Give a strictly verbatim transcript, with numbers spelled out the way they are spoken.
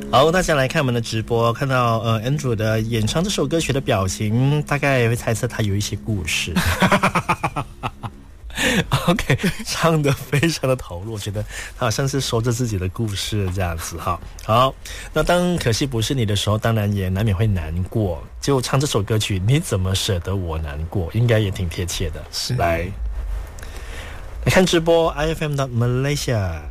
好，大家来看我们的直播，看到呃 Andrew 的演唱这首歌曲的表情，大概会猜测他有一些故事。OK， 唱得非常的投入，我觉得他好像是说着自己的故事这样子哈。好，那当可惜不是你的时候，当然也难免会难过。就唱这首歌曲，你怎么舍得我难过？应该也挺贴切的。 是， 来来看直播 I F M 的 Malaysia。